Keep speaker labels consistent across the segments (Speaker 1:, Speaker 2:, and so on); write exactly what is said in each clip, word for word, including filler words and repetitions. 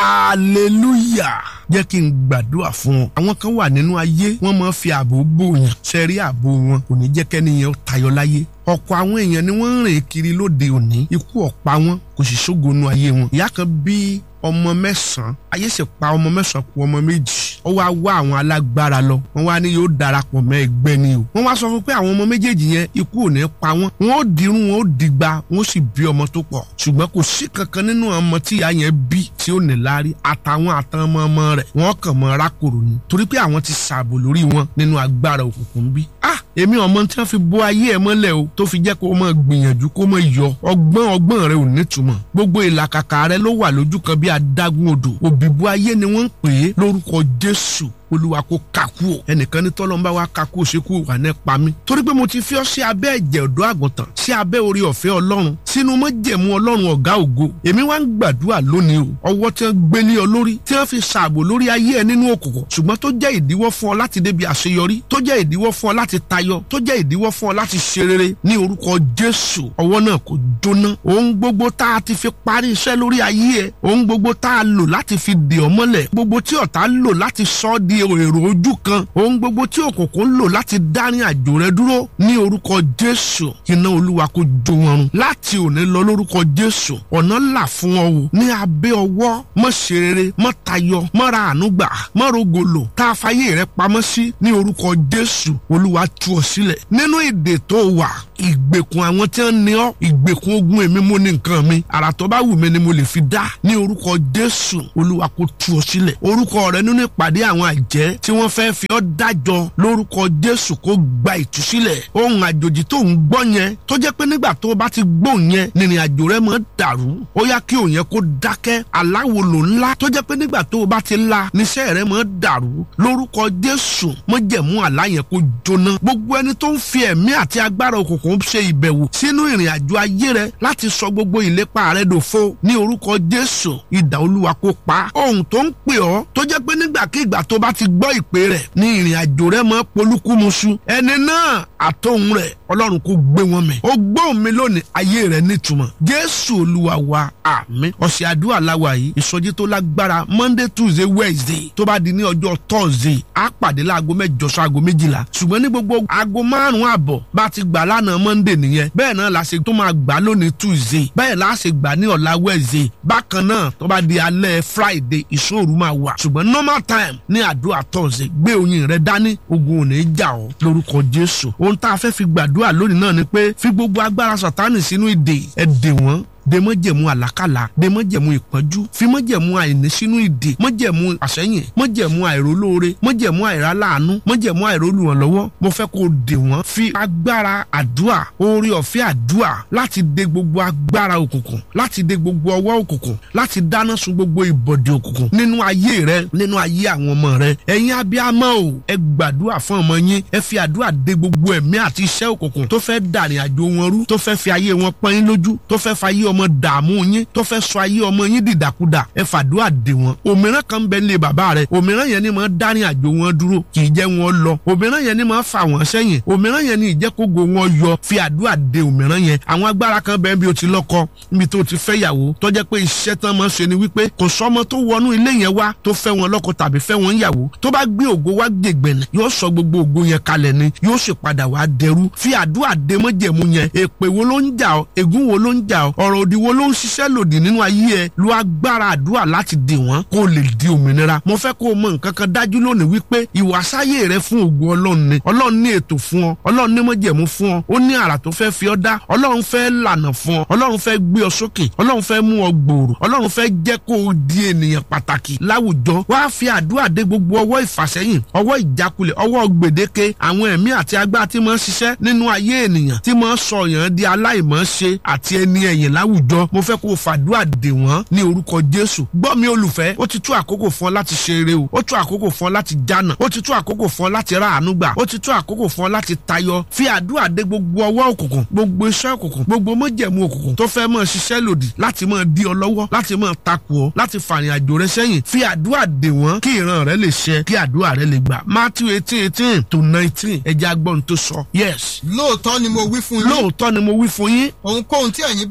Speaker 1: hallelujah. Jẹ́ kí n gbàdúrà fún ọ. Àwọn kan wà nínú ayé, wọ́n máa fi ààbò bòyàn. Ṣẹ̀rí ààbò wọn kò ní jẹ́ kẹ́niyàn ó tayọ láyé. Ọ̀pọ̀ àwọn èèyàn ni wọ́n ń rìn kiri lóde òní. Ikú ọ̀pá wọn kò sì ṣógo nínú ayé wọn. Ìyá kan bí ọmọ mẹ́sàn-án, ayé sì pa ọmọ mẹ́sàn-án kù ọmọ méjì. Ó wá wá àwọn alágbára lọ. Wọ́n wá ní yóò darapọ̀ mọ́ ẹgbẹ́ ni o. Wọ́n wá sọ fún pé àwọn ọmọ méjèèjì yẹn ikú ò ní pa wọ́n. Wọ́n ó dirun, wọ́n ó dìgbà, wọ́n sì bí ọmọ tó pọ̀. Ṣùgbọ́n kò sí kankan nínú ọmọ tí ìyá yẹn bí tí ó ní láárí. Àtàwọn àtàn ọmọ ọmọ rẹ̀ wọ́n kàn mọ́ rákòrò ni. Torí pé àwọn ti ṣààbò lórí wọn nínú agbára òkùnkùn bí. Ah! Èmi ọmọ tí wọ́n fi bó ayé ẹ̀ mọ́lẹ̀ o tó fi jẹ́ kó o máa gbìyànjú kó o máa yọ. Ọgbọ́n ọgbọ́n rẹ ò nítumọ̀. Gbogbo ìlàkàkà rẹ ló wà lójú kan bí adágún odò. Òbíbu ayé ni wọ́n ń pè é lórúkọ Jésù. Olúwa kó kakú o. Ẹnìkan ní tọ́lọ́mbà wa kakú o ṣe kú wà ní pa mí. Torí pé mo ti fi ọ́ sí abẹ́ ẹ̀jẹ̀ ọ̀dọ́ àgùntàn, sí abẹ́ orí ọ̀fẹ́ Ọlọ́run, sínú májẹ̀mú Ọlọ́run ọ̀gá ògo. Èmi wá ń gbàdúrà lónìí o. Ọwọ́ tí wọ́n gbé lé ọ lórí, tí wọ́n fi ṣààbò lórí ayé ẹ nínú òkùnkùn, ṣùgbọ́n tó jẹ́ ìdíwọ́ fún ọ láti débi àṣeyọrí, tó jẹ́ ìdíwọ́ fún ọ láti tayọ, tó jẹ́ ìdíwọ́ fún ọ láti ṣe rere ní orúkọ Jésù. Ọwọ́ náà kò jóná. Ohun gbogbo tá a ti fi parí iṣẹ́ lórí ayé ẹ, ohun gbogbo tá a lò láti fi dè ọ́ mọ́lẹ̀, gbogbo tí ọ̀tá lò láti sọ ọ́ di èrò ojú kan, ohun gbogbo tí òkùnkùn lò láti dárin àjò rẹ dúró ní orúkọ Jésù. Iná Olúwa kó jó wọn run láti òní lọ lórúkọ Jésù. Ọ̀nà là fún ọ wò ní abẹ́ ọwọ́. Mọ́ ṣe rere, mọ́ tayọ, mọ́ ra àánú gbà, mọ́ rogolo tá a fayé rẹ pamọ́ sí ní orúkọ Jésù. Olúwa tú ọ sílẹ̀ nínú ìdè tó wà. Ìgbèkùn àwọn tí wọ́n ní ọ́, ìgbèkùn ogun èmi mo ní nǹkan mi, àrà tó bá wù mí ni mo lè fi dá ní orúkọ Jésù. Olúwa kó tú ọ sílẹ̀. Orúkọ rẹ nínú ìpàdé àwọn àjẹ́ tí wọ́n fẹ́ fi ọ́ dájọ́ lórúkọ Jésù kó gba ìtúsílẹ̀. Ohun àjòjì tó ń gbọ́ yẹn tó jẹ́ pé nígbà tó o bá ti gbóhùn yẹn nìrìn àjò rẹ máa dàrú. Ó yá kí òun yẹn kó dákẹ́. Aláwo ló ńlá tó jẹ́ pé nígbà tó o bá ti la níṣẹ́ rẹ máa dàrú. Lórúkọ Jésù májẹ̀mú àlá yẹn kó jóná. Gbogbo ẹni tó ń fi ẹ̀mí àti agbára òkùnkùn ṣe ìbẹ̀wò sínú ìrìn àjò ayé rẹ láti sọ gbogbo ìlépa rẹ dòfo ní orúkọ Jésù. Idà Olúwa kó pa. Ohun tó ń pè ọ́ tó jẹ́ pé nígbàkigbà tó bá ti gbọ́ ìpè rẹ̀ ní ìrìn àjò rẹ mọ́ polúkúmuṣu, ẹni náà àtọ̀hún rẹ̀ Ọlọ́run kó gbé wọn mì. Ó gbóhùn mi lónìí, ayé rẹ̀ nítumọ̀. Jésù Olúwa wa, àmín. Ọ̀sẹ̀ àdúrà láwa yìí, ìsọjí tó lágbára Monday, Tuesday, Wednesday tó bá di ní ọjọ́ Thursday á pàdé láago mẹ́jọ sí aago méjìlá. Ṣùgbọ́n ní gbogbo aago márùn-ún àbọ̀ bá ti gbà lánàá Monday nìyẹn, bẹ́ẹ̀ náà la ṣe tó máa gbà lónìí Tuesday, bẹ́ẹ̀ la ṣe gbà ní ọ̀la Wednesday. Bákan náà tó bá di alẹ́ Friday ìṣòro máa wà. Ṣùgbọ́n normal time ní àdúrà Thursday, gbé oyin rẹ dání, ogun ò ní jà ọ́ lórúkọ Jésù. Ohun tá a fẹ́ fi gbàdúrà lónìí náà ni pé fi gbogbo agbára Sátánì sínú ìdè, ẹ dè wọ́n. De mọ́jẹ̀mú àlákàlà, de mọ́jẹ̀mú ìpọ́njú, fi mọ́jẹ̀mú àìní sínú ìdè, mọ́jẹ̀mú àṣẹ́yìn, mọ́jẹ̀mú àìrólóore, mọ́jẹ̀mú àìráláàánú, mọ́jẹ̀mú àìrólùrànlọ́wọ́. Mo fẹ́ kó o dè wọ́n. Fi agbára àdúà, oore ọ̀fẹ́ àdúà láti de gbogbo agbára òkùnkùn, láti de gbogbo ọwọ́ òkùnkùn, láti dáná sun gbogbo ìbọ̀dì òkùnkùn nínú ayé rẹ, nínú ayé àwọn ọmọ rẹ. Ẹ̀yin abiyamọ o, ẹ gbàdúà fún ọmọ yín, ẹ fi àdúà de gbogbo ẹ̀mí àti iṣẹ́ òkùnkùn tó fẹ́ dàrin àjò wọn rú, tó fẹ́ fi ayé wọn pọ́n yín lójú, tó fẹ́ fa ayé ọmọ dààmú yín, tó fẹ́ sọ ayé ọmọ yín dìdàkudà. Ẹ fàdúrà dè wọ́n. Òmíràn kan bẹ nílé bàbá rẹ, òmíràn yẹn ni máa dárin àjò wọn dúró, kì í jẹ́ wọn lọ. Òmíràn yẹn ni máa fà wọ́n sẹ́yìn, òmíràn yẹn ni ìjẹ́kógo wọn yọ. Fi àdúrà dè òmíràn yẹn. Àwọn agbára kan bẹ bí o ti lọ́kọ, níbi tó ti fẹ́ yàwó, tó jẹ́ pé iṣẹ́ tán máa ṣe ni wípé kò sọ́mọ tó wọnú ilé yẹn wá tó fẹ́ wọn lọ́kọ tàbí fẹ́ wọn yàwó, tó bá gbé ògo wá gbègbènì yóò sọ gbogbo ògo yẹn kalẹ̀ ni, yóò sì padà wá dẹrú. Fi àdúrà dè májẹ̀mú yẹn. Èpè wo ló ń jà ọ́? Ègún wo ló ń jà ọ́? Ọ̀rọ̀ òdì wo ló ń ṣiṣẹ́ lòdì nínú ayé ẹ? Lo agbára àdúrà láti dè wọ́n kó lè di òmìnira. Mo fẹ́ kó o mọ nǹkan kan dájú lónìí wípé ìwàsáyé rẹ fún ògo Ọlọ́run ni. Ọlọ́run ní ètò fún ọ, Ọlọ́run ní májẹ̀mú fún ọ, ó ní àrà tó fẹ́ fi ọ́ dá, Ọlọ́run fẹ́ lànà fún ọ, Ọlọ́run fẹ́ gbé ọ sókè, Ọlọ́run fẹ́ mú ọ gbòòrò, Ọlọ́run fẹ́ jẹ́ kó o di ènìyàn pàtàkì láwùjọ. Wá fi àdúrà dè gbogbo ọwọ́ ìfàsẹ́yìn, ọwọ́ ìjákulẹ̀, ọwọ́ gbèdéke, àwọn ẹ̀mí àti agbára tí máa ń ṣiṣẹ́ nínú ayé ènìyàn, tí máa ń sọ èèyàn di aláìmọ̀ọ́ṣe àti ẹni ẹ̀yìn láwùjọ. Mo fẹ́ kó o fàdúrà dè wọ́n ní orúkọ Jésù. Gbọ́ mi olùfẹ́, ó ti tó àkókò fún ọ láti ṣe eré o, ó tó àkókò fún ọ láti jánà, ó ti tó àkókò fún ọ láti ra àánú gbà, ó ti tó àkókò fún ọ láti tayọ. Fi àdúrà dè gbogbo ọwọ́ òkùnkùn, gbogbo iṣẹ́ òkùnkùn, gbogbo májẹ̀mú òkùnkùn tó fẹ́ máa ṣiṣẹ́ lòdì, láti máa dí ọ lọ́wọ́, láti máa takò ọ, láti fàrìn àjò rẹ sẹ́yìn. Fi àdúrà dè wọ́n kí ìran rẹ lè ṣẹ, kí àdúrà rẹ lè gbà. Matthew eighteen eighteen to nineteen, ẹjẹ agbọ́n tó sọ. Yes.
Speaker 2: Lóòótọ́ ni mo wí fún yín.
Speaker 1: Lóòótọ́ ni mo wí fún yín.
Speaker 2: Ohunkóhun tí ẹ̀yin bá dè ní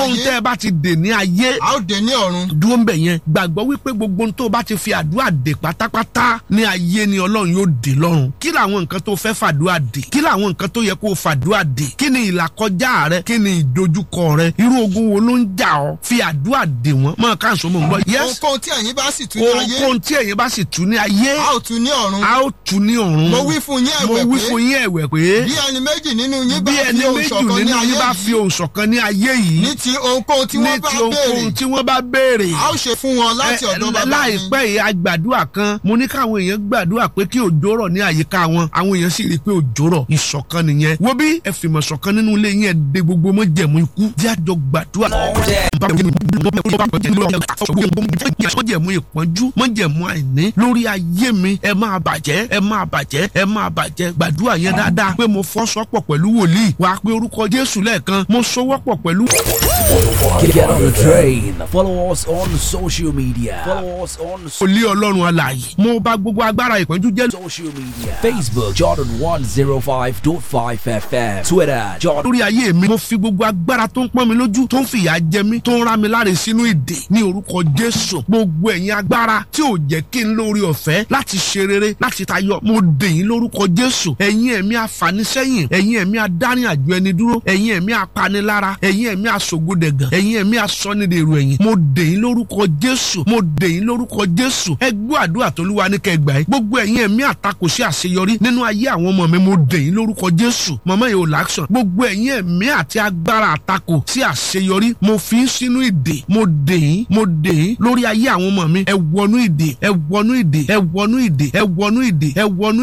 Speaker 1: ohunkóhun tẹ́ ẹ bá ti dè ní ayé
Speaker 2: a ó dè ní ọ̀run.
Speaker 1: dúró ń bẹ̀ yẹn gbàgbọ́ wípé gbogbo ohun tó bá ti fi àdúrà dè pátápátá ní ayé ni ọlọ́run yóò dè lọ́run. kí làwọn nǹkan tó fẹ́ fàdúrà dè? kí làwọn nǹkan tó yẹ kó o fàdúrà dè? kí ni ìlàkọjá rẹ? kí ni ìdojúkọ rẹ? irú ogun wo ló ń jà ọ́? fi àdúrà dè wọ́n. mọ káàsó mọ̀ ń gbọ́.
Speaker 2: ohunkóhun tí ẹ̀yin bá sì tú ní ayé.
Speaker 1: ohunkóhun tí ẹ̀yin bá sì tú ní ayé.
Speaker 2: a ó tú ní ọ̀run.
Speaker 1: a ó tú ní ọ̀run.
Speaker 2: mo wí fún yín ẹ̀wẹ̀ pé.
Speaker 1: mo wí fún yín ẹ̀wẹ̀ pé.
Speaker 2: bí ẹni méjì nínú yín bá
Speaker 1: bí ẹni
Speaker 2: fi ohùn
Speaker 1: méjì
Speaker 2: ṣọ̀kan ní
Speaker 1: nínú
Speaker 2: ayé
Speaker 1: yín bá fi ohùn ṣọ̀kan ní ayé yìí.
Speaker 2: ní ti ohunkóhun tí wọ́n
Speaker 1: ní
Speaker 2: bá
Speaker 1: ti ohunkóhun
Speaker 2: béèrè.
Speaker 1: tí wọ́n bá béèrè.
Speaker 2: a ó ṣe fún wọn láti ọ̀dọ̀ bàbá mi.
Speaker 1: láìpẹ́ yìí a gbàdúrà kan mo ní káwọn èèyàn gbàdúrà pé kí òjò rọ̀ ní àyíká wọn àwọn èèyàn sì rí i pé òjò rọ̀ ìṣọ̀kan nìyẹn. wo bí ẹ fìmọ̀ ṣọ̀kan nínú ilé yín ẹ de gbogbo mọ́ jẹ̀mú ikú jẹ́ àjọ gbàdúrà. mọ́jẹ̀mú ìpọ́njú mọ́jẹ̀mú àìní lórí ayé mi ẹ máa bàjẹ́ ẹ máa bàjẹ́ ẹ máa bàjẹ́ gbàdúrà yẹn dáadáa pé mo fọ́sọ́pọ̀ pẹ̀lú wòlíì wàá pé orúkọ Jésù lẹ́ẹ̀kan mo sowọ́pọ̀ pẹ̀lú.
Speaker 3: Get on the train. Follow us on social media. Follow us on
Speaker 1: wòlíì Ọlọ́run alààyè mo bá gbogbo agbára ìpọ́njú jẹ́.
Speaker 3: social media. Facebook Jordan one oh five point five F M. Twitter Jordan.
Speaker 1: lórí ayé mi mo fi gbogbo agbára tó ń pọ́n mi lójú tó ń fìyà jẹ mí tó ń rá mi láre sínú ìdè ní orúkọ Jésù gbogbo ẹ̀yin agbára tí ò jẹ́ kí n lórí ọ̀fẹ́ láti ṣe rere láti tayọ mo dè yín lórúkọ Jésù ẹ̀yin ẹ̀mí afanisẹ́yìn ẹ̀yin ẹ̀mí adárin àjò ẹni dúró ẹ̀yin ẹ̀mí apanilára ẹ̀yin ẹ̀mí aṣògodẹ̀gàn ẹ̀yin ẹ̀mí asọ́nidèrò ẹ̀yìn mo dè yín lórúkọ Jésù mo dè yín lórúkọ Jésù ẹ gbọ́ àdúrà t'Olúwa ní kẹ́ gbà yín gbogbo ẹ̀yin ẹ̀mí àtakò sí àṣeyọrí nínú ayé àwọn ọmọ mi mo dè yín lórúkọ Jésù mọ̀mọ́ yìí ò láṣọ gbogbo ẹ̀yin ẹ̀mí àti agbára àtakò sí àṣeyọrí mo fi ń sínú ìdè mo dè yín mo dè yín lórí ayé àwọn ọmọ mi ẹ wọnú ìdè ẹ wọnú ìdè ẹ wọnú ìdè ẹ wọnú ìdè ẹ wọnú